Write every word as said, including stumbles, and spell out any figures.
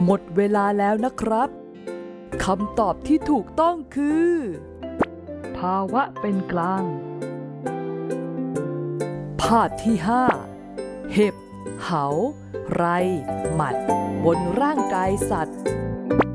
หมดเวลาแล้วนะครับคำตอบที่ถูกต้องคือภาวะเป็นกลางภาพที่ห้าเห็บเหาไรหมัดบนร่างกายสัตว์